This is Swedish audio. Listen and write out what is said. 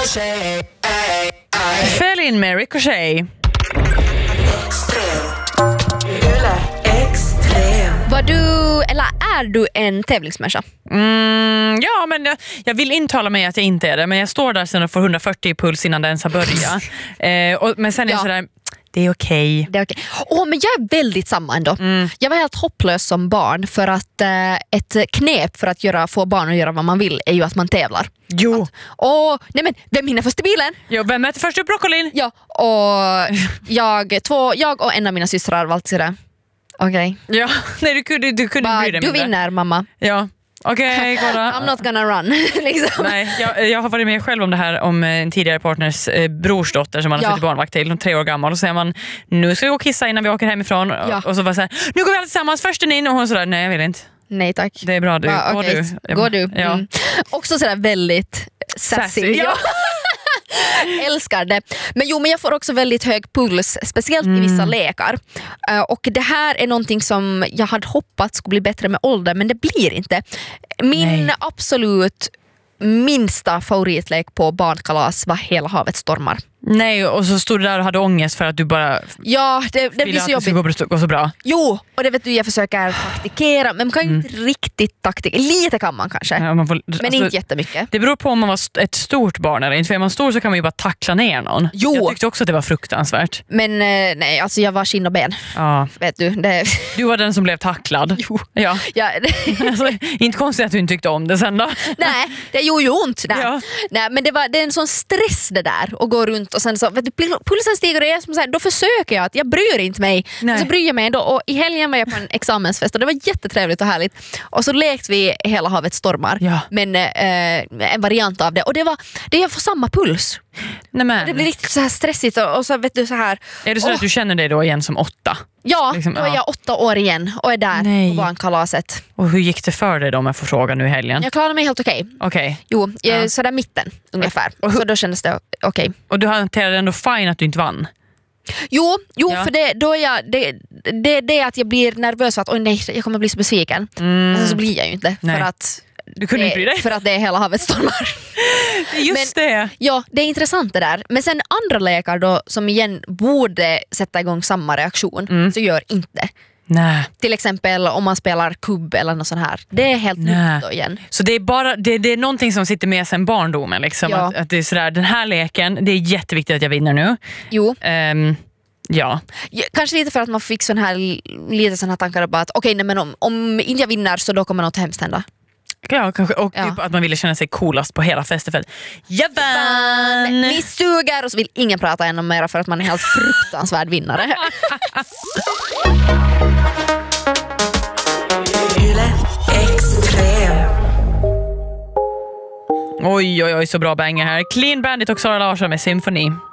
Fäll in med Ricochet. Var du, eller är du en tävlingsmänniska? Ja, men jag vill intala mig att jag inte är det. Men jag står där sen och får 140 puls innan det ens har börjat. Men sen är jag sådär, det är okej. Det är okej. Men jag är väldigt samma ändå. Jag var helt hopplös som barn för att ett knep för att få barn att göra vad man vill är ju att man tävlar. Jo. Nej men, vem hinner först i bilen? Jo, vem äter först upp broccolin? Ja, och jag och en av mina systrar var alltid sådär. Okej. Ja, nej, du kunde bry dig. Du vinner, mamma. Ja. Okej, kolla. I'm not gonna run. Liksom. Nej, jag har varit med själv om det här om en tidigare partners brorsdotter som man har suttit barnvakt till, 3 år gammal, och så säger man, nu ska vi gå och kissa innan vi åker hemifrån, och så var så här, nu går vi alla tillsammans, först in, och hon sådär, nej jag vill inte. Nej tack. Det är bra, du. Går du. Ja. Också sådär väldigt sassy. Ja. Älskar det. Men jag får också väldigt hög puls, speciellt i vissa lekar. Och det här är någonting som jag hade hoppats skulle bli bättre med ålder, men det blir inte. Min absolut minsta favoritlek på barnkalas var Hela havet stormar. Nej, och så stod du där och hade ångest för att du bara det blir så jobbigt. Det gå så bra. Jo, och det vet du, jag försöker taktikera, men man kan ju inte riktigt taktikera. Lite kan man kanske, men inte jättemycket. Det beror på om man var ett stort barn eller inte. För är man stor så kan man ju bara tackla ner någon. Jo. Jag tyckte också att det var fruktansvärt. Men nej, alltså jag var skinn och ben. Ja. Vet du, Du var den som blev tacklad. Jo. Ja. Alltså, inte konstigt att du inte tyckte om det sen då. Nej, det gjorde ju ont. Ja. Nej, men det är en sån stress det där att gå runt och sen så, vet du, pulsen stiger och jag som så här, då försöker jag att jag bryr inte mig. Och så bryr jag mig ändå, och i helgen var jag på en examensfest och det var jättetrevligt och härligt, och så lekte vi Hela havet stormar, men en variant av det, och jag får samma puls. Nämen. Det blir riktigt så här stressigt och så vet du så här. Är det så att du känner dig då igen som 8? Ja, liksom, då är jag 8 år igen och är där på barnkalaset. Och hur gick det för dig då, om jag får fråga nu i helgen? Jag klarade mig helt okej. Jo, så där mitten ungefär. Så då kändes det okej. Och du hanterade ändå fine att du inte vann? Jo, för det är att jag blir nervös för att nej, jag kommer bli så besviken. Alltså, så blir jag ju inte. För att du kunde inte bry dig. För att det är Hela havet stormar. Just det. Ja, det är intressant det där. Men sen andra lekar då som igen borde sätta igång samma reaktion, så gör inte. Nej. Till exempel om man spelar kubb eller något sånt här. Det är helt nytt då igen. Så det är bara det är någonting som sitter med sen barndomen liksom, att det är sådär, den här leken, det är jätteviktigt att jag vinner nu. Jo. Ja. Kanske lite för att man fick lite sån här tankar bara att okej, nej, men om inte jag vinner så då kommer något hemskt hända. Ja, kanske. Och typ att man ville känna sig coolast på hela festen. Jag vann! Ni suger, och så vill ingen prata ännu mer för att man är helt fruktansvärd vinnare. Oj, så bra banger här. Clean Bandit och Sara Larsson med Symphony.